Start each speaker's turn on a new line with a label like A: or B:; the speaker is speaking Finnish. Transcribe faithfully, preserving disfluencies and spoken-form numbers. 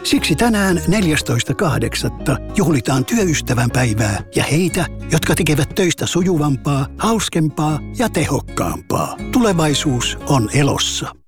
A: Siksi tänään neljästoista kahdeksatta juhlitaan työystävän päivää ja heitä, jotka tekevät töistä sujuvampaa, hauskempaa ja tehokkaampaa. Tulevaisuus on elossa.